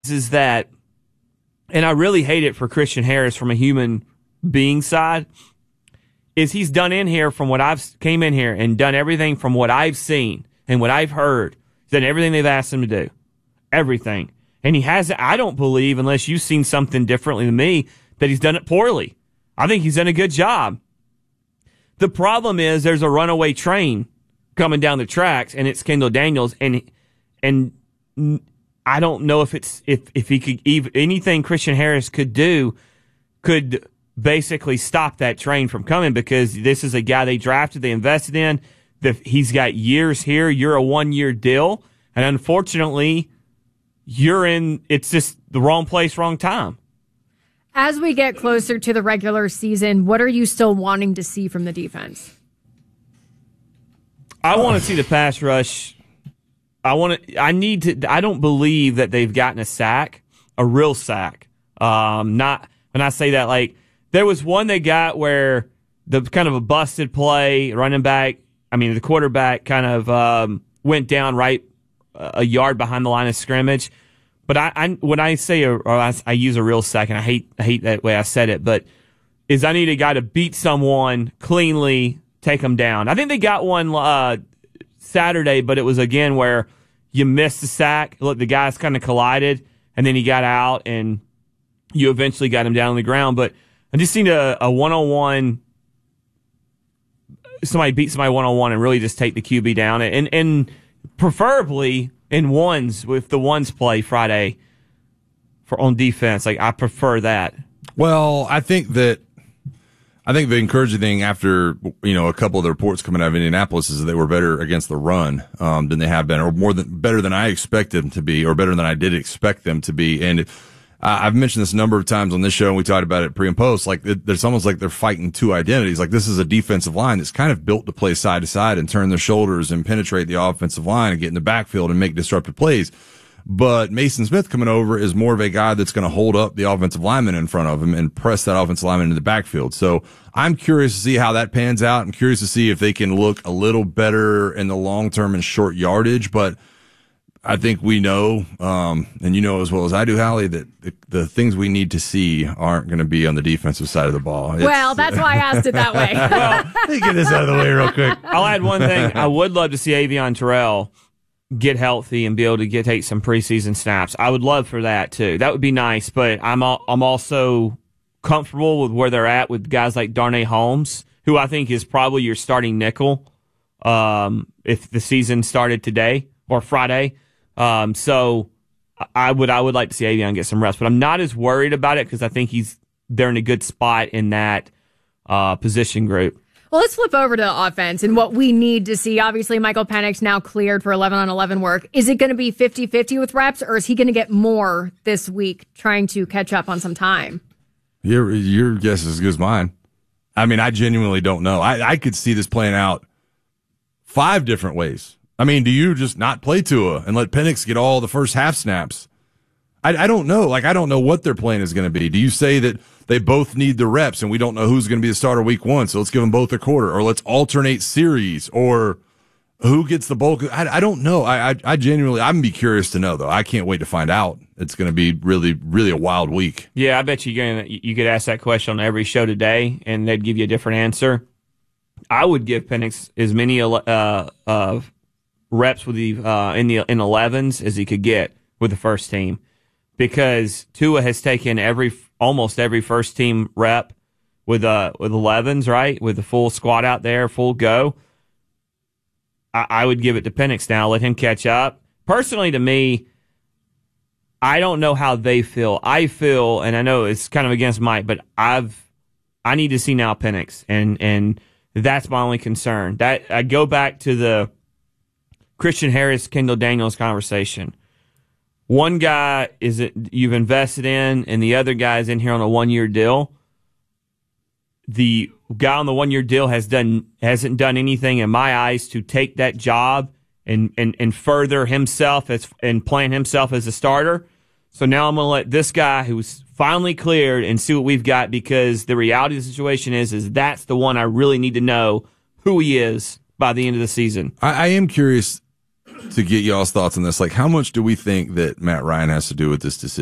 is that, and I really hate it for Christian Harris from a human being side, is he's done in here from what I've came in here and done everything from what I've seen and what I've heard. He's done everything they've asked him to do. Everything. And he has, I don't believe, unless you've seen something differently than me, that he's done it poorly. I think he's done a good job. The problem is there's a runaway train coming down the tracks, and it's Kendall Daniels, and I don't know if he could even anything Christian Harris could do could basically stop that train from coming, because this is a guy they drafted, they invested in. He's got years here. You're a 1-year deal, and unfortunately, it's just the wrong place, wrong time. As we get closer to the regular season, what are you still wanting to see from the defense? I want to see the pass rush. I don't believe that they've gotten a sack, a real sack. Not when I say that, like there was one they got where the kind of a busted play, the quarterback kind of went down right a yard behind the line of scrimmage. But when I say I use a real sack, and I hate that way I said it, but is I need a guy to beat someone cleanly, take them down. I think they got one Saturday, but it was again where you missed the sack. Look, the guys kind of collided, and then he got out, and you eventually got him down on the ground. But I just seen a one-on-one, somebody beat somebody one-on-one and really just take the QB down, and preferably in ones, if the ones play Friday on defense. Like, I prefer that. Well, I think the encouraging thing after, a couple of the reports coming out of Indianapolis is that they were better against the run than they have been, or better than I expected them to be, or better than I did expect them to be. And I've mentioned this a number of times on this show, and we talked about it pre and post. Like, it's almost like they're fighting two identities. Like, this is a defensive line that's kind of built to play side to side and turn their shoulders and penetrate the offensive line and get in the backfield and make disruptive plays. But Mason Smith coming over is more of a guy that's going to hold up the offensive lineman in front of him and press that offensive lineman into the backfield. So I'm curious to see how that pans out. I'm curious to see if they can look a little better in the long term and short yardage. But I think we know, and you know as well as I do, Hallie, that the things we need to see aren't going to be on the defensive side of the ball. Well, that's why I asked it that way. Well, let me get this out of the way real quick. I'll add one thing. I would love to see Avion Terrell get healthy and be able to take some preseason snaps. I would love for that too. That would be nice. But I'm also comfortable with where they're at with guys like Darnay Holmes, who I think is probably your starting nickel if the season started today or Friday. So I would like to see Avion get some rest, but I'm not as worried about it because I think they're in a good spot in that position group. Well, let's flip over to offense and what we need to see. Obviously, Michael Penix now cleared for 11-on-11 work. Is it going to be 50-50 with reps, or is he going to get more this week trying to catch up on some time? Your guess is as good as mine. I mean, I genuinely don't know. I could see this playing out 5 different ways. I mean, do you just not play Tua and let Penix get all the first half snaps? I don't know. Like, I don't know what their plan is going to be. Do you say that they both need the reps and we don't know who's going to be the starter week 1, so let's give them both a quarter, or let's alternate series, or who gets the bulk? I don't know. I'm going to be curious to know, though. I can't wait to find out. It's going to be really, really a wild week. Yeah, I bet you could ask that question on every show today, and they'd give you a different answer. I would give Penix as many reps with the in 11s as he could get with the first team, because Tua has taken almost every first team rep with 11s, right? With the full squad out there, full go. I would give it to Penix now, let him catch up. Personally, to me, I don't know how they feel. I feel, and I know it's kind of against Mike, but I need to see now Penix, and that's my only concern. That I go back to the Christian Harris, Kendall Daniels conversation. One guy you've invested in, and the other guy is in here on a 1-year deal. The guy on the 1-year deal hasn't done anything in my eyes to take that job and further himself and plan himself as a starter. So now I'm going to let this guy who's finally cleared and see what we've got, because the reality of the situation is that's the one I really need to know who he is by the end of the season. I am curious. to get y'all's thoughts on this. Like, how much do we think that Matt Ryan has to do with this decision?